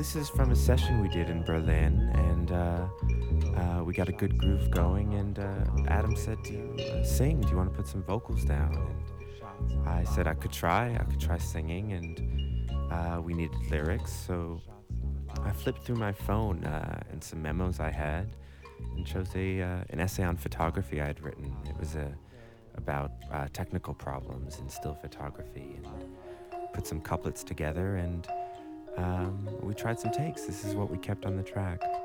This is from a session we did in Berlin, and we got a good groove going. And Adam said, "Do you sing? Do you want to put some vocals down?" And I said I could try. I could try singing, and we needed lyrics. So I flipped through my phone and some memos I had, and chose a an essay on photography I had written. It was about technical problems in still photography, and put some couplets together, and we tried some takes. This is what we kept on the track.